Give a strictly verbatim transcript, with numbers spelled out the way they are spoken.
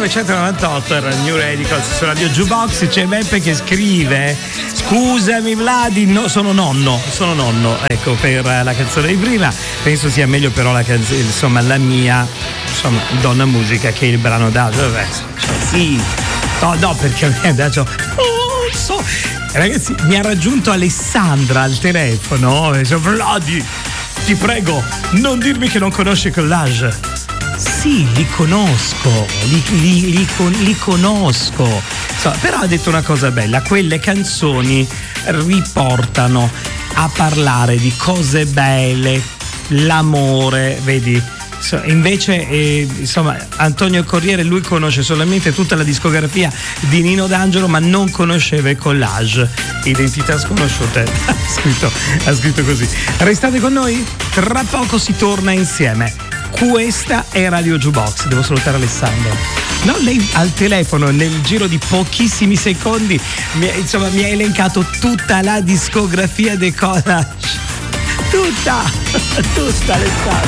millenovecentonovantotto era New Radicals su Radio Jukebox. C'è Beppe che scrive: scusami Vladi, no, sono nonno, sono nonno, ecco, per la canzone di prima. Penso sia meglio però la canzone, insomma, la mia, insomma, Donna Musica, che è il brano da, vabbè, cioè, sì, no, no, perché a me da, cioè, oh, so. Ragazzi, mi ha raggiunto Alessandra al telefono e dice: Vladi, ti prego, non dirmi che non conosci Collage. Sì, li conosco, li, li, li, li conosco. So, però ha detto una cosa bella: quelle canzoni riportano a parlare di cose belle, l'amore, vedi? So, invece eh, insomma, Antonio Corriere, lui conosce solamente tutta la discografia di Nino D'Angelo, ma non conosceva i Collage, identità sconosciute. ha scritto, ha scritto così. Restate con noi, tra poco si torna insieme. Questa è Radio Jukebox. Devo salutare Alessandra. No, lei al telefono nel giro di pochissimi secondi mi, insomma, mi ha elencato tutta la discografia dei Collage. Tutta, tutta Alessandra.